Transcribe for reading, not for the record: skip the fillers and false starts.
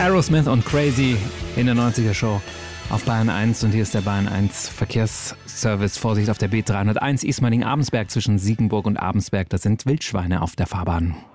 Aerosmith und Crazy in der 90er Show auf Bayern 1 und hier ist der Bayern 1 Verkehrsservice. Vorsicht auf der B301 Ismaning-Abensberg zwischen Siegenburg und Abensberg, da sind Wildschweine auf der Fahrbahn.